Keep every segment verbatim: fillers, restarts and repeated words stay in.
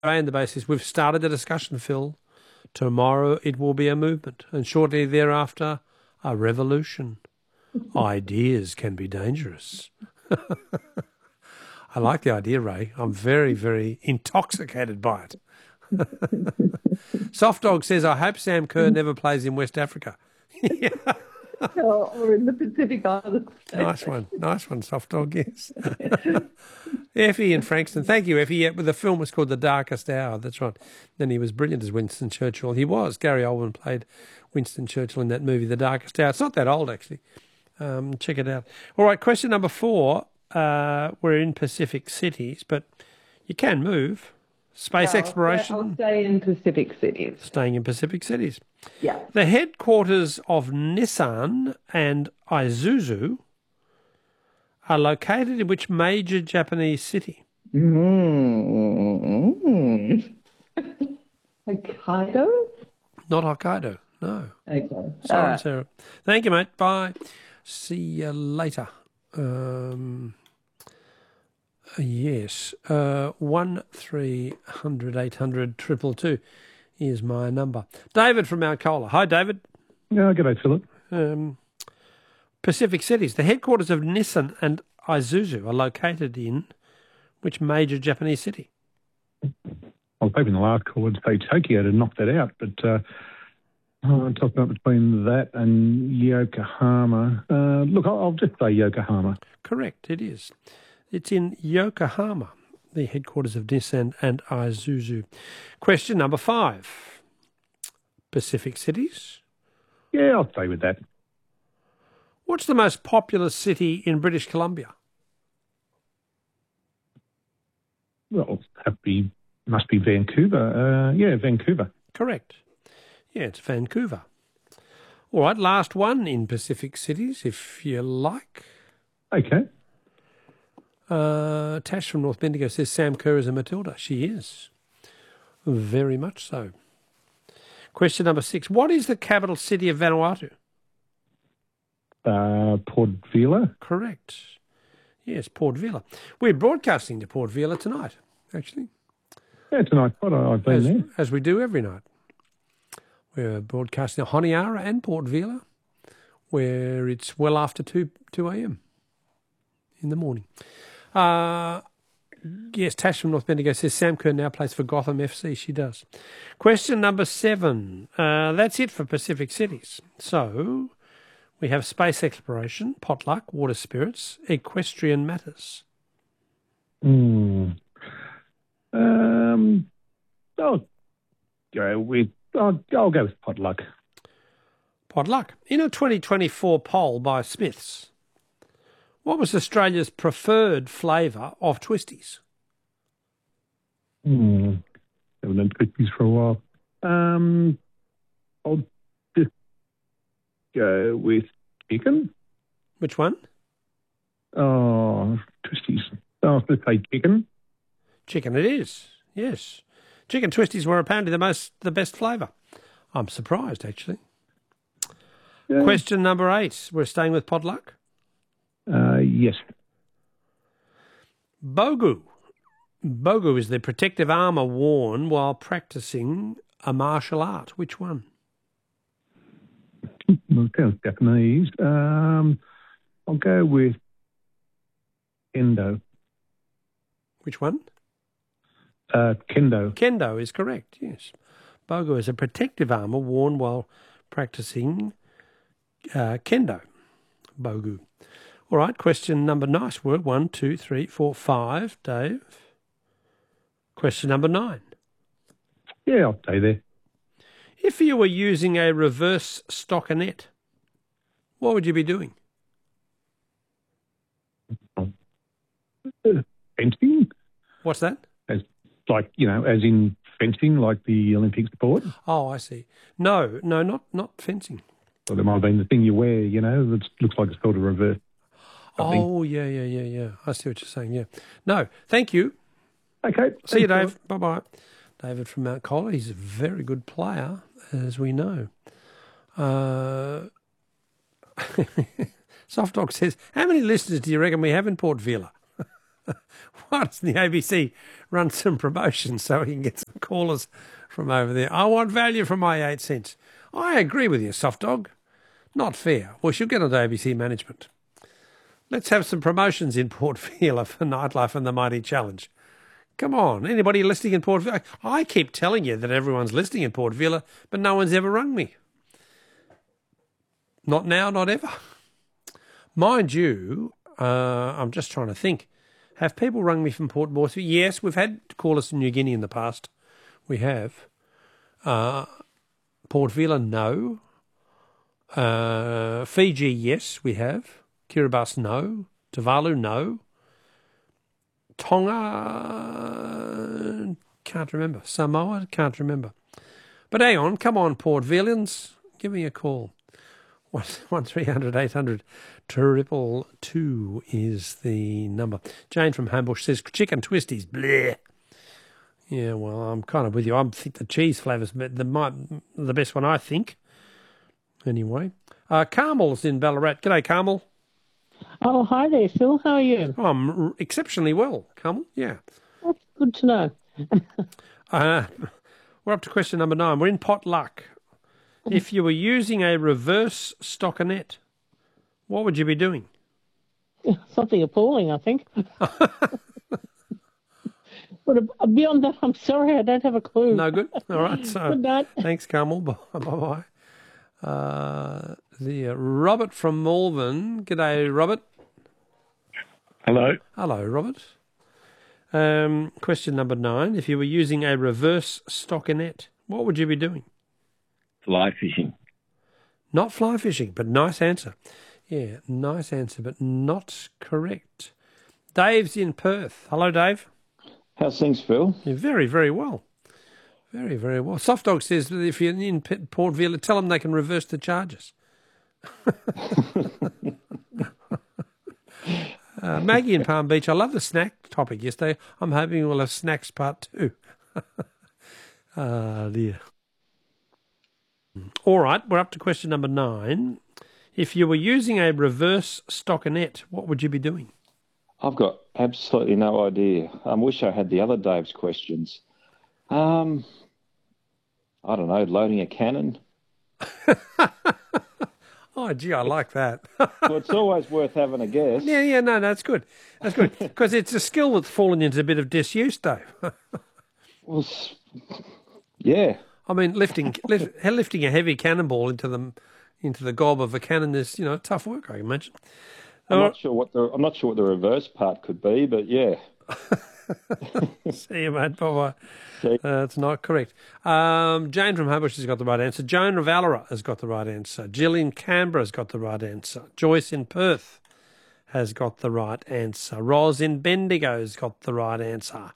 and the basis, we've started the discussion, Phil. Tomorrow it will be a movement, and shortly thereafter, a revolution. Ideas can be dangerous. I like the idea, Ray. I'm very, very intoxicated by it. Soft Dog says, I hope Sam Kerr never plays in West Africa. Yeah. or, or in the Pacific Islands. Nice one. Nice one, Soft Dog, yes. Effie in Frankston. Thank you, Effie. Yeah, but the film was called The Darkest Hour. That's right. Then he was brilliant as Winston Churchill. He was. Gary Oldman played Winston Churchill in that movie, The Darkest Hour. It's not that old, actually. Um, check it out. All right, question number four. Uh, we're in Pacific cities, but you can move. Space No, exploration. I'll stay in Pacific cities. Staying in Pacific cities. Yeah. The headquarters of Nissan and Isuzu are located in which major Japanese city? Mm. Hokkaido? Not Hokkaido, no. Okay. Sorry, All right. Sarah. Thank you, mate. Bye. See you later. Um, yes. Uh, one three hundred eight hundred triple two is my number. David from Mount Colah. Hi, David. Yeah, g'day, Philip. Um, Pacific cities. The headquarters of Nissan and Isuzu are located in which major Japanese city? I was hoping the last call would say Tokyo to knock that out, but uh, I'm talking about between that and Yokohama. Uh, look, I'll, I'll just say Yokohama. Correct, it is. It's in Yokohama, the headquarters of Nissan and Isuzu. Question number five. Pacific cities. Yeah, I'll stay with that. What's the most populous city in British Columbia? Well, that be must be Vancouver. Uh, yeah, Vancouver. Correct. Yeah, it's Vancouver. All right, last one in Pacific cities, if you like. Okay. Uh, Tash from North Bendigo says Sam Kerr is a Matilda. She is. Very much so. Question number six. What is the capital city of Vanuatu? Uh, Port Vila. Correct. Yes, Port Vila. We're broadcasting to Port Vila tonight, actually. Yeah, tonight. What I've been as, there. as we do every night. We're broadcasting to Honiara and Port Vila, where it's well after two a.m. in the morning. Uh, yes, Tash from North Bendigo says Sam Kerr now plays for Gotham F C. She does. Question number seven. Uh, that's it for Pacific cities. So we have space exploration, potluck, water spirits, equestrian matters. Hmm. Um, I'll go with, I'll, I'll go with potluck. Potluck. In a twenty twenty-four poll by Smiths, what was Australia's preferred flavour of twisties? Hmm. Haven't done twisties for a while. Um, I'll just go with chicken. Which one? Oh, twisties. I'll just say chicken. Chicken it is, yes. Chicken twisties were apparently the most, the best flavour. I'm surprised, actually. Yeah. Question number eight. We're staying with potluck. Uh, yes. Bogu. Bogu is the protective armour worn while practising a martial art. Which one? Well, it sounds Japanese. Um, I'll go with kendo. Which one? Uh, kendo. Kendo is correct, yes. Bogu is a protective armour worn while practising uh, kendo. Bogu. All right, question number, nice work. One, two, three, four, five. Dave. Question number nine. Yeah, I'll stay there. If you were using a reverse stockinette, what would you be doing? Fencing? What's that? As like, you know, as in fencing, like the Olympic sport? Oh, I see. No, no, not not fencing. Well, there might have been the thing you wear, you know, that looks like it's sort of reverse. Something. Oh, yeah, yeah, yeah, yeah. I see what you're saying, yeah. No, thank you. Okay. See you, thanks, Dave. Bye-bye. David from Mount Colah, he's a very good player, as we know. Uh, Soft Dog says, how many listeners do you reckon we have in Port Vila? Why doesn't the A B C run some promotions so we can get some callers from over there? I want value for my eight cents. I agree with you, soft dog. Not fair. We should get on to A B C management. Let's have some promotions in Port Vila for Nightlife and the Mighty Challenge. Come on, anybody listening in Port Vila? I keep telling you that everyone's listening in Port Vila, but no one's ever rung me. Not now, not ever. Mind you, uh, I'm just trying to think. Have people rung me from Port Moresby? Yes, we've had callers from New Guinea in the past. We have. Uh, Port Vila, no. Uh, Fiji, yes, we have. Kiribati, no. Tuvalu, no. Tonga, can't remember. Samoa, can't remember. But hang on, come on, Port Villians, give me a call. One, one three hundred eight hundred triple two is the number. Jane from Hambush says chicken twisties. Bleh. Yeah, well, I'm kind of with you. I think the cheese flavours the the, the best one, I think. Anyway, uh, Carmel's in Ballarat. G'day, Carmel. Oh, hi there, Phil. How are you? Oh, I'm r- exceptionally well, Carmel. Yeah. That's good to know. uh, we're up to question number nine. We're in pot luck. If you were using a reverse stockinette, what would you be doing? Something appalling, I think. But beyond that, I'm sorry, I don't have a clue. No good? All right. So, Good night. Thanks, Carmel. Bye-bye. Uh, the uh, Robert from Malvern. G'day, Robert. Hello. Hello, Robert. Um, question number nine. If you were using a reverse stockinette, what would you be doing? Fly fishing. Not fly fishing, but nice answer. Yeah, nice answer, but not correct. Dave's in Perth. Hello, Dave. How's things, Phil? You're very, very well. Very, very well. Soft Dog says that if you're in Port Vila, tell them they can reverse the charges. uh, Maggie in Palm Beach, I love the snack topic yesterday. I'm hoping we'll have snacks part two. Ah, dear. All right, we're up to question number nine. If you were using a reverse stockinette, what would you be doing? I've got absolutely no idea. I wish I had the other Dave's questions. Um, I don't know, loading a cannon. Oh, gee, I like that. Well, it's always worth having a guess. Yeah, yeah, no, that's good. That's good. Because it's a skill that's fallen into a bit of disuse, Dave. Well, s- yeah. I mean, lifting lift, lifting a heavy cannonball into the into the gob of a cannon is, you know, tough work, I imagine. I'm Uh, not sure what the I'm not sure what the reverse part could be, but yeah. See you, mate. Bye-bye. See. Uh, it's not correct. Um, Jane from Hambush has got the right answer. Joan of Valera has got the right answer. Jill in Canberra has got the right answer. Joyce in Perth has got the right answer. Ros in Bendigo has got the right answer.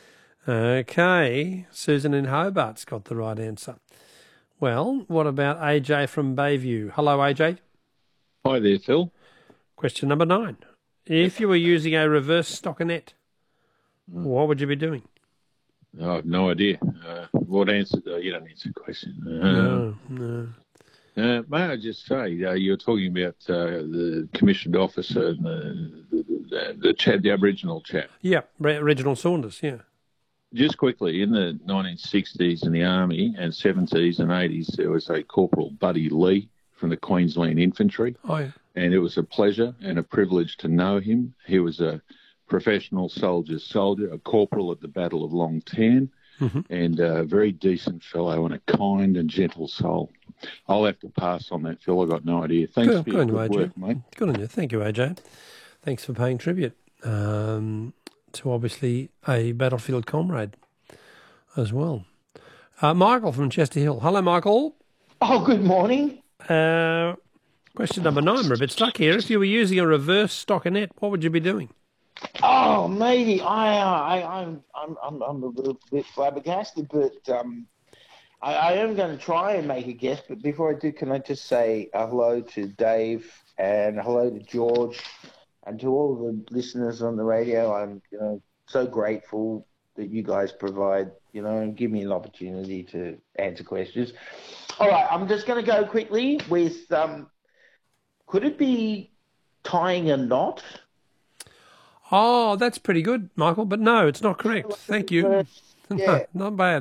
Okay. Susan in Hobart's got the right answer. Well, what about A J from Bayview? Hello, A J. Hi there, Phil. Question number nine. If you were using a reverse stockinette, what would you be doing? I have no idea. Uh, what answer? Uh, you don't answer the question. Uh, No, no. uh, may I just say, uh, you were talking about uh, the commissioned officer and the, the, the, chap, the Aboriginal chap. Yeah, Re- Reginald Saunders, yeah. Just quickly, in the nineteen sixties in the Army and seventies and eighties, there was a Corporal Buddy Lee from the Queensland Infantry. Oh, yeah. And it was a pleasure and a privilege to know him. He was a professional soldier's soldier, a corporal at the Battle of Long Tan, mm-hmm. and a very decent fellow and a kind and gentle soul. I'll have to pass on that, Phil. I've got no idea. Thanks Good, for your good on you, good work, A J. mate. Good on you. Thank you, A J. Thanks for paying tribute um, to obviously a battlefield comrade as well. Uh, Michael from Chester Hill. Hello, Michael. Oh, good morning. Uh, question number nine. We're a bit stuck here. If you were using a reverse stockinette, what would you be doing? Oh, maybe I, uh, I, I'm, I'm, I'm, I'm a little bit flabbergasted, but um, I, I am going to try and make a guess. But before I do, can I just say uh, hello to Dave and hello to George and to all the listeners on the radio. I'm, you know, so grateful that you guys provide, you know, and give me an opportunity to answer questions. All right, I'm just going to go quickly with, um, could it be tying a knot? Oh, that's pretty good, Michael. But no, it's not correct. Thank you. Yeah. No, not bad.